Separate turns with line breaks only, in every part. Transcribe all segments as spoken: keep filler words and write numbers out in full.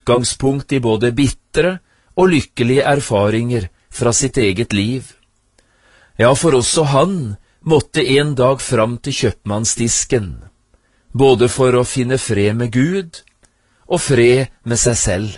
utgangspunkt i både bitre og lykkelige erfaringer fra sitt eget liv. Ja, for også han måtte en dag fram til kjøpmannsdisken, både for å finne fred med Gud og fred med seg selv.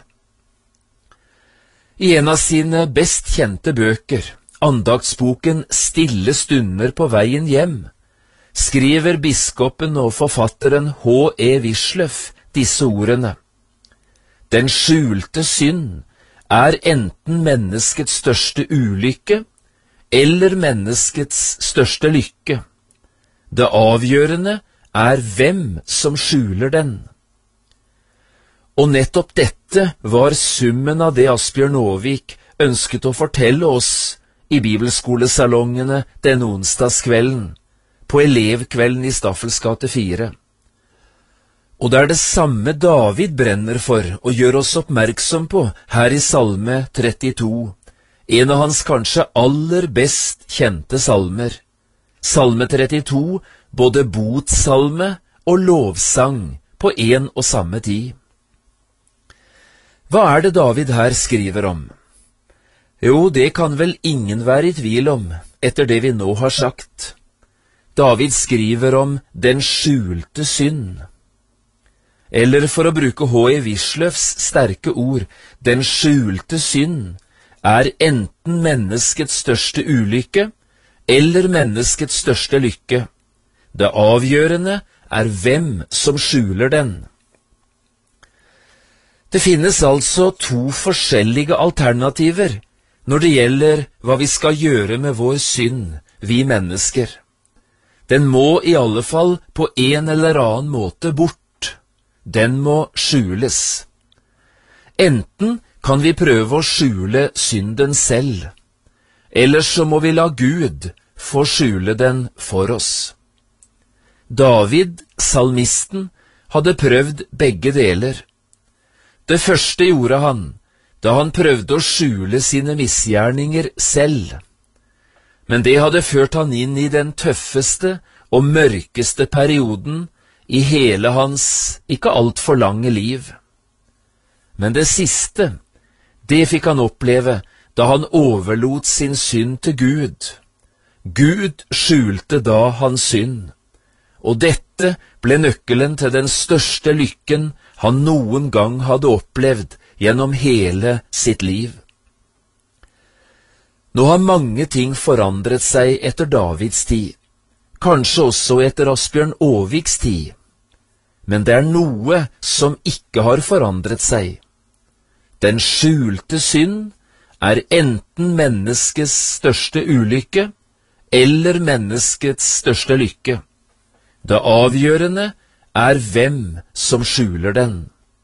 I en av sine best kjente bøker, andaktsboken Stille stunder på veien hjem, skriver biskopen og forfatteren H. E. Wisløff disse ordene: Den skjulte synd er enten menneskets største ulykke eller menneskets største lykke. Det avgjørende er hvem som skjuler den. Og nettopp dette var summen av det Asbjørn Aavik ønsket å fortelle oss i bibelskolesalongene denne onsdagskvelden, på elevkvelden i Staffels gate fire. Og det er det samme David brenner for og gjør oss oppmerksom på her i Salme trettito, en av hans kanskje aller best kjente salmer. Salme trettito, både botsalme og lovsang på en og samme tid. Hva er det David her skriver om? Jo, det kan vel ingen være i tvil om, etter det vi nå har sagt. David skriver om den skjulte synd. Eller for å bruke H. E. Wisløffs sterke ord, den skjulte synd er enten menneskets største ulykke eller menneskets største lykke. Det avgjørende er hvem som skjuler den. Det finnes altså to forskjellige alternativer når det gjelder hva vi skal gjøre med vår synd, vi mennesker. Den må i alle fall på en eller annen måte bort. Den må skjules. Enten kan vi prøve å skjule synden selv, eller så må vi la Gud få skjule den for oss. David, salmisten, hadde prøvd begge deler. Det første gjorde han da han prøvde å skjule sine misgjerninger selv. Men det hadde ført han inn i den tøffeste og mørkeste perioden i hele hans ikke alt for lange liv. Men det siste, det fikk han oppleve da han overlot sin synd til Gud. Gud skjulte da hans synd, og dette ble nøkkelen til den største lykken han noen gang hadde opplevd gjennom hele sitt liv. Nå har mange ting forandret seg etter Davids tid, kanskje også etter Asbjørn Aaviks tid, men det er noe som ikke har forandret seg. Den skjulte synd er enten menneskets største ulykke eller menneskets største lykke. Det avgjørende er hvem som skjuler den.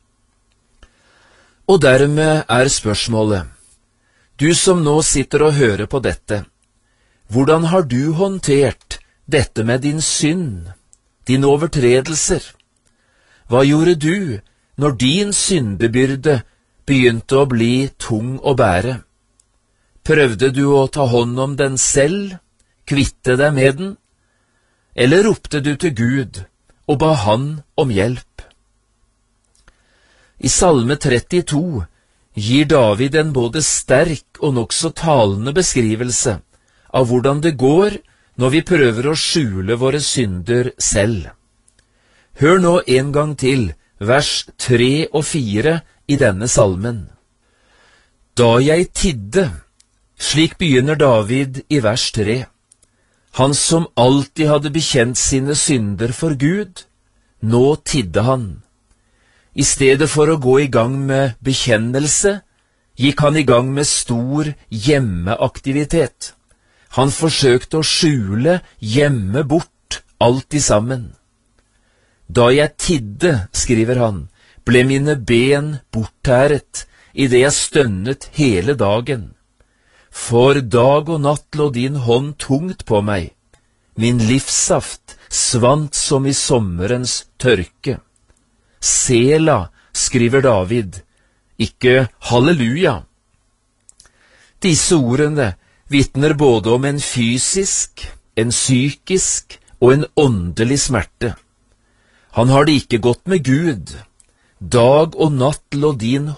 Og dermed er spørsmålet, du som nå sitter og hører på dette, hvordan har du håndtert dette med din synd, dine overtredelser? Hva gjorde du når din syndebyrde begynte å bli tung å bære? Prøvde du å ta hånd om den selv, kvitte deg med den? Eller ropte du til Gud og ba han om hjelp? I Salme trettito gir David en både sterk og nokså talende beskrivelse av hvordan det går når vi prøver å skjule våre synder selv. Hør nå en gang til vers tre og fire i denne salmen. Da jeg tidde, slik begynner David i vers tre. Han som alltid hadde bekjent sine synder for Gud, nå tidde han. I stedet for å gå i gang med bekjennelse, gikk han i gang med stor hjemmeaktivitet. Han forsøkte å skjule, gjemme bort alt i sammen. Da jeg tidde, skriver han, ble mine ben borttæret, i det jeg stønnet hele dagen. For dag og natt lå din hånd tungt på meg. Min livssaft svant som i sommerens tørke. Sela, skriver David, ikke halleluja. Disse ordene vitner både om en fysisk, en psykisk og en åndelig smerte. Han har det ikke godt med Gud. Dag og natt lå din